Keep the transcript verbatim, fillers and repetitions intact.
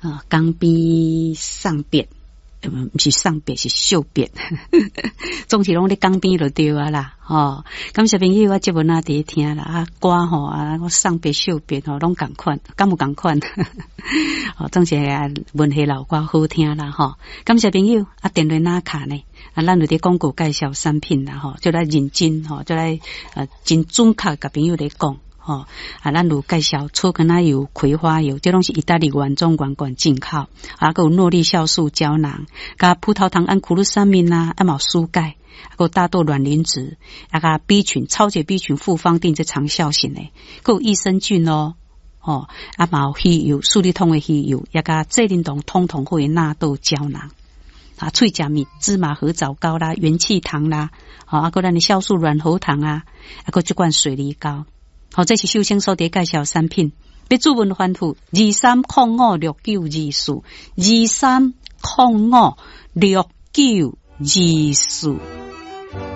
啊，江边上边。不是上边是秀边，总是拢咧江边就对啊啦，吼、哦。咁小朋友我节目那伫听啦，啊歌吼啊，我上边秀边吼拢共款，敢有共款？哦，总是文学老歌好听啦，吼、哦。咁小朋友啊，电话哪卡呢？啊，咱有啲广告介绍产品啦，吼、哦，就来认真吼、哦，就来呃真准确甲朋友来讲。哦，啊，咱有介绍粗根奶油、葵花油，这拢是意大利原装原罐进口，啊，还有诺丽酵素胶囊，加葡萄糖胺苦鲁沙明啦，啊，毛蔬钙，还有大豆卵磷脂，啊，加 B 群超级 B 群复方定这长效型诶，还有益生菌哦，哦，啊，毛鱼油、素力通的鱼油，也加这灵动通通会纳豆胶囊。啊，脆甲米、芝麻合枣膏啦、元气糖啦，啊，还有咱的酵素软喉糖啊，还有这罐水梨膏。好，这是秀星所伫介绍产品。要注文欢呼二三零五六九二四二三零五六九二四。